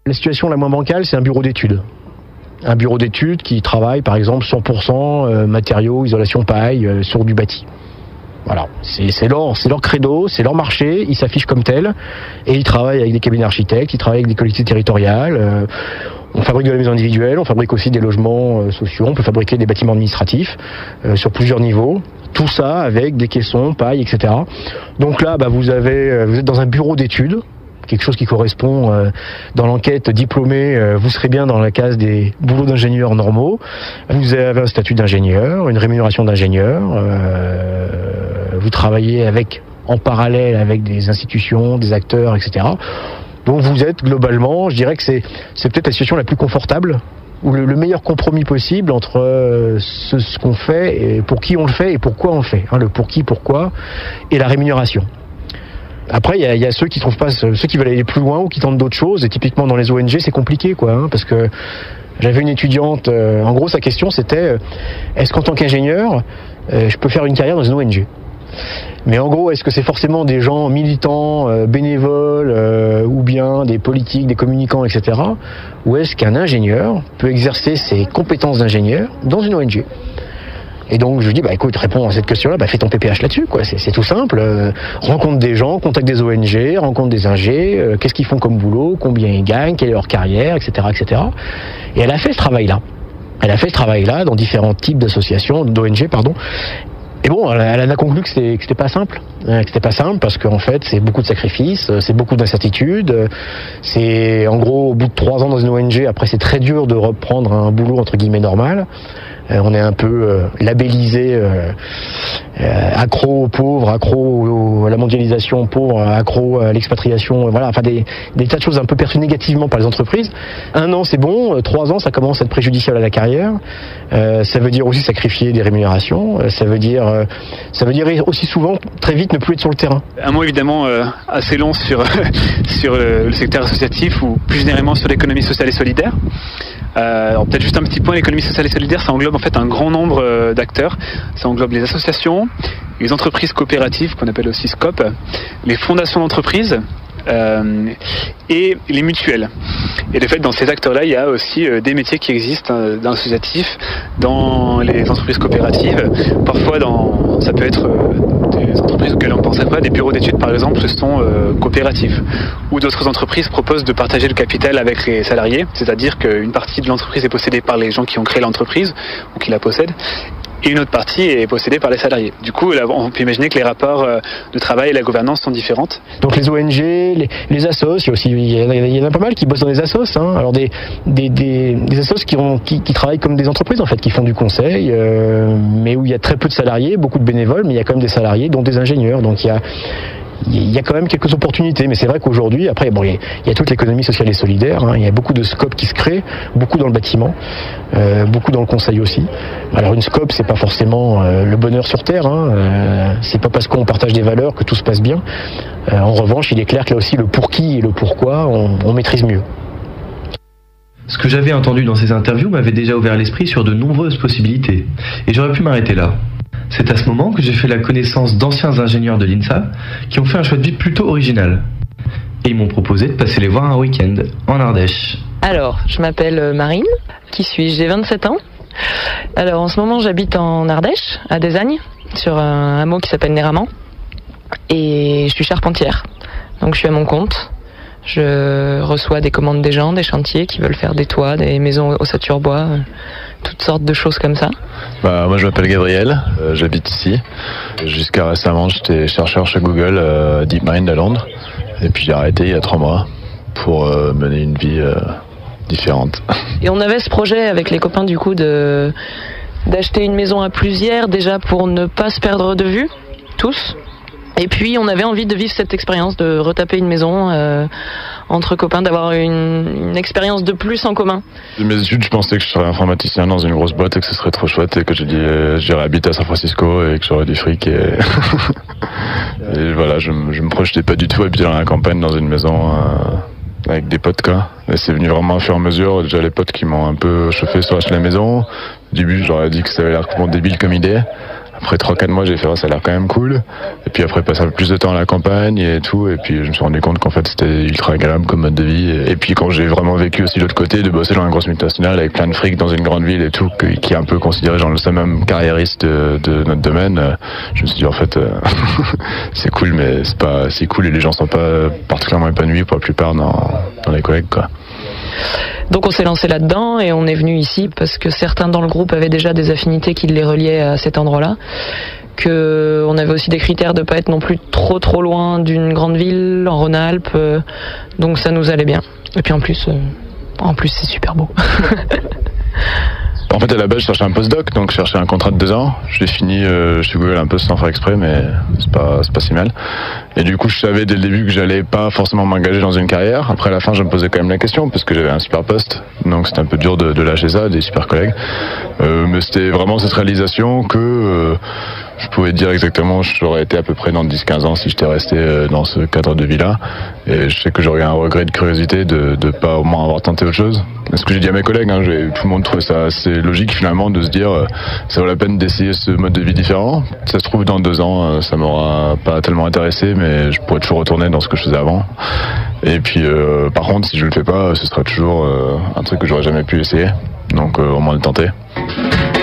La situation la moins bancale, c'est un bureau d'études. Un bureau d'études qui travaille par exemple 100% matériaux, isolation paille, sur du bâti. Voilà, c'est leur credo, c'est leur marché, ils s'affichent comme tels et ils travaillent avec des cabinets d'architectes, ils travaillent avec des collectivités territoriales. On fabrique de la maison individuelle, on fabrique aussi des logements sociaux, on peut fabriquer des bâtiments administratifs sur plusieurs niveaux. Tout ça avec des caissons, paille, etc. Donc là, vous êtes dans un bureau d'études, quelque chose qui correspond dans l'enquête diplômé, vous serez bien dans la case des boulots d'ingénieurs normaux. Vous avez un statut d'ingénieur, une rémunération d'ingénieur. Vous travaillez en parallèle avec des institutions, des acteurs, etc. Donc vous êtes globalement, je dirais que c'est peut-être la situation la plus confortable ou le meilleur compromis possible entre ce qu'on fait et pour qui on le fait et pourquoi on le fait. Le pour qui, pourquoi et la rémunération. Après, il y a ceux qui trouvent pas, ceux qui veulent aller plus loin ou qui tentent d'autres choses. Et typiquement dans les ONG, c'est compliqué, parce que j'avais une étudiante. En gros, sa question c'était est-ce qu'en tant qu'ingénieur, je peux faire une carrière dans une ONG ? Mais en gros, est-ce que c'est forcément des gens militants, bénévoles, ou bien des politiques, des communicants, etc. Ou est-ce qu'un ingénieur peut exercer ses compétences d'ingénieur dans une ONG ? Et donc je lui dis, écoute, réponds à cette question-là, fais ton PPH là-dessus, c'est tout simple. Rencontre des gens, contacte des ONG, rencontre des ingés, qu'est-ce qu'ils font comme boulot, combien ils gagnent, quelle est leur carrière, etc., etc. Et elle a fait ce travail-là. Dans différents types d'associations, d'ONG, pardon. Et bon, elle en a conclu que c'était pas simple. Que c'était pas simple parce qu'en fait, c'est beaucoup de sacrifices, c'est beaucoup d'incertitudes. C'est, en gros, au bout de 3 ans dans une ONG, après c'est très dur de reprendre un boulot entre guillemets normal. On est un peu labellisé accro aux pauvres, accro à la mondialisation, pauvre, accro à l'expatriation, des tas de choses un peu perçues négativement par les entreprises. 1 an c'est bon, 3 ans ça commence à être préjudiciable à la carrière. Ça veut dire aussi sacrifier des rémunérations. Ça veut dire aussi souvent très vite ne plus être sur le terrain. Un mot évidemment assez long sur le secteur associatif ou plus généralement sur l'économie sociale et solidaire. Alors peut-être juste un petit point, l'économie sociale et solidaire, ça englobe en fait un grand nombre d'acteurs. Ça englobe les associations, les entreprises coopératives, qu'on appelle aussi SCOP, les fondations d'entreprises et les mutuelles. Et de fait, dans ces acteurs-là, il y a aussi des métiers qui existent dans l'associatif, dans les entreprises coopératives. Parfois, ça peut être des entreprises auxquelles on ne penserait pas, des bureaux d'études par exemple, sont coopératifs. Ou d'autres entreprises proposent de partager le capital avec les salariés, c'est-à-dire qu'une partie de l'entreprise est possédée par les gens qui ont créé l'entreprise ou qui la possèdent, et une autre partie est possédée par les salariés. Du coup, on peut imaginer que les rapports de travail et la gouvernance sont différentes. Donc les ONG, les assos, il y en a pas mal qui bossent dans des assos. Alors des assos qui travaillent comme des entreprises en fait, qui font du conseil, mais où il y a très peu de salariés, beaucoup de bénévoles, mais il y a quand même des salariés, dont des ingénieurs. Donc il y a quand même quelques opportunités, mais c'est vrai qu'aujourd'hui, après, il y a toute l'économie sociale et solidaire, il y a beaucoup de SCOP qui se créent, beaucoup dans le bâtiment, beaucoup dans le conseil aussi. Alors une SCOP, c'est pas forcément le bonheur sur terre, c'est pas parce qu'on partage des valeurs que tout se passe bien. En revanche, il est clair que là aussi, le pour qui et le pourquoi, on maîtrise mieux. Ce que j'avais entendu dans ces interviews m'avait déjà ouvert l'esprit sur de nombreuses possibilités, et j'aurais pu m'arrêter là. C'est à ce moment que j'ai fait la connaissance d'anciens ingénieurs de l'INSA qui ont fait un choix de vie plutôt original. Et ils m'ont proposé de passer les voir un week-end en Ardèche. Alors, je m'appelle Marine. Qui suis-je ? J'ai 27 ans. Alors, en ce moment, j'habite en Ardèche, à Désagne, sur un hameau qui s'appelle Néraman. Et je suis charpentière. Donc, je suis à mon compte. Je reçois des commandes des gens, des chantiers qui veulent faire des toits, des maisons ossature bois, toutes sortes de choses comme ça. Moi je m'appelle Gabriel, j'habite ici. Jusqu'à récemment j'étais chercheur chez Google DeepMind à Londres. Et puis j'ai arrêté il y a 3 mois pour mener une vie différente. Et on avait ce projet avec les copains du coup d'acheter une maison à plusieurs, déjà pour ne pas se perdre de vue, tous. Et puis on avait envie de vivre cette expérience, de retaper une maison entre copains, d'avoir une expérience de plus en commun. De mes études, je pensais que je serais informaticien dans une grosse boîte et que ce serait trop chouette et que j'irais habiter à San Francisco et que j'aurais du fric et voilà, je me projetais pas du tout habiter dans la campagne dans une maison avec des potes quoi. Et c'est venu vraiment au fur et à mesure. Déjà les potes qui m'ont un peu chauffé sur acheter la maison. Au début, j'aurais dit que ça avait l'air complètement débile comme idée. Après 3-4 mois, j'ai fait ça a l'air quand même cool. Et puis après, passer un peu plus de temps à la campagne et tout. Et puis je me suis rendu compte qu'en fait, c'était ultra agréable comme mode de vie. Et puis quand j'ai vraiment vécu aussi de l'autre côté, de bosser dans une grosse multinationale avec plein de fric dans une grande ville et tout, qui est un peu considéré genre le même carriériste de notre domaine, je me suis dit en fait, c'est cool, mais c'est pas si cool et les gens sont pas particulièrement épanouis pour la plupart dans les collègues, quoi. Donc on s'est lancé là-dedans et on est venu ici parce que certains dans le groupe avaient déjà des affinités qui les reliaient à cet endroit-là. On avait aussi des critères de ne pas être non plus trop loin d'une grande ville en Rhône-Alpes. Donc ça nous allait bien. Et puis en plus c'est super beau. En fait, à la base, je cherchais un postdoc, donc je cherchais un contrat de 2 ans. Je l'ai fini chez Google un peu sans faire exprès, mais c'est pas si mal. Et du coup, je savais dès le début que j'allais pas forcément m'engager dans une carrière. Après, à la fin, je me posais quand même la question, parce que j'avais un super poste. Donc, c'était un peu dur de lâcher ça, des super collègues. Mais c'était vraiment cette réalisation que je pouvais dire exactement, j'aurais été à peu près dans 10-15 ans si j'étais resté dans ce cadre de vie-là. Et je sais que j'aurais un regret de curiosité de pas au moins avoir tenté autre chose. Ce que j'ai dit à mes collègues, tout le monde trouvait ça assez logique finalement de se dire ça vaut la peine d'essayer ce mode de vie différent. Ça se trouve dans 2 ans, ça m'aura pas tellement intéressé, mais je pourrais toujours retourner dans ce que je faisais avant. Et puis par contre, si je le fais pas, ce sera toujours un truc que j'aurais jamais pu essayer. Donc au moins le tenter.